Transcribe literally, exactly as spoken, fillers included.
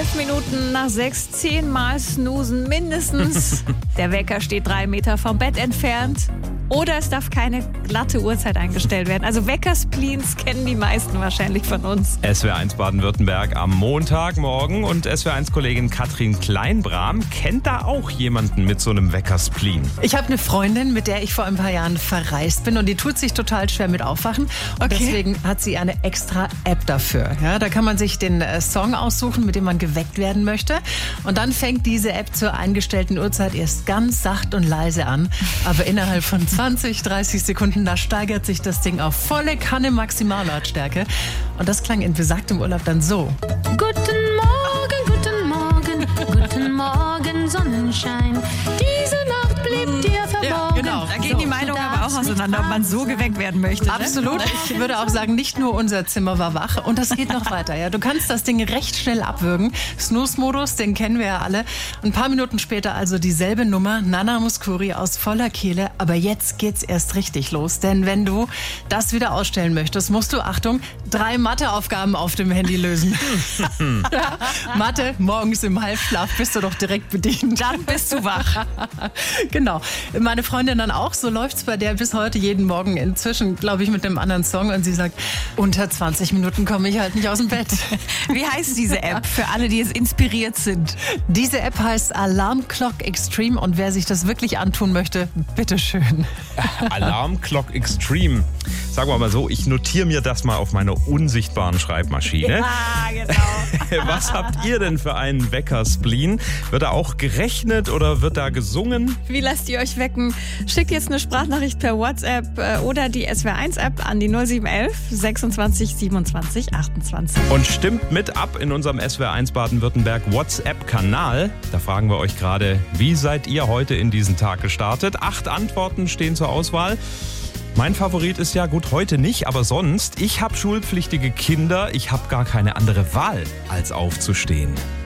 Fünf Minuten nach sechs, zehnmal snoosen mindestens. Der Wecker steht drei Meter vom Bett entfernt. Oder es darf keine glatte Uhrzeit eingestellt werden. Also Weckerspleens kennen die meisten wahrscheinlich von uns. S W R eins Baden-Württemberg am Montagmorgen und S W R eins Kollegin Katrin Kleinbram kennt da auch jemanden mit so einem Weckerspleen. Ich habe eine Freundin, mit der ich vor ein paar Jahren verreist bin und die tut sich total schwer mit Aufwachen. Und Okay. deswegen hat sie eine extra App dafür. Ja, da kann man sich den äh, Song aussuchen, mit dem man geweckt werden möchte. Und dann fängt diese App zur eingestellten Uhrzeit erst ganz sacht und leise an. Aber innerhalb von zwanzig, dreißig Sekunden, da steigert sich das Ding auf volle Kanne Maximallautstärke. Und das klang in besagtem Urlaub dann so. Guten Morgen, guten Morgen, guten Morgen, Sonnenschein. Diese Nacht blieb dir verborgen. Ja, genau. Da gehen die Meinungen aber auch auseinander, ob man so geweckt werden möchte. Ne? Absolut. Ich würde auch sagen, nicht nur unser Zimmer war wach. Und das geht noch weiter. Ja, du kannst das Ding recht schnell abwürgen. Snooze-Modus, den kennen wir ja alle. Ein paar Minuten später also dieselbe Nummer. Nana Mouskouri aus voller Kehle. Aber jetzt geht's erst richtig los. Denn wenn du das wieder ausstellen möchtest, musst du, Achtung, drei Matheaufgaben auf dem Handy lösen. Ja, Mathe, morgens im Halbschlaf bist du doch direkt bedient. Dann bist du wach. Genau. Meine Freundin dann auch. So läuft's bei der bis heute jeden Morgen. Inzwischen, glaube ich, mit einem anderen Song. Und sie sagt, unter zwanzig Minuten komme ich halt nicht aus dem Bett. Wie heißt diese App für alle, die jetzt inspiriert sind? Diese App heißt Alarm Clock Extreme. Und wer sich das wirklich antun möchte, bitteschön. Alarm Clock Extreme. Sagen wir mal so, ich notiere mir das mal auf meiner unsichtbaren Schreibmaschine. Ah, genau. Was habt ihr denn für einen Weckerspleen? Wird da auch gerechnet oder wird da gesungen? Wie lasst ihr euch wecken? Schickt jetzt eine Sprachnachricht per WhatsApp äh, oder die S W R eins App an die null sieben eins eins sechsundzwanzig siebenundzwanzig achtundzwanzig. Und stimmt mit ab in unserem S W R eins Baden-Württemberg WhatsApp-Kanal. Da fragen wir euch gerade, wie seid ihr heute in diesen Tag gestartet? Acht Antworten stehen zur Auswahl. Mein Favorit ist ja, gut, heute nicht, aber sonst, ich habe schulpflichtige Kinder, ich habe gar keine andere Wahl, als aufzustehen.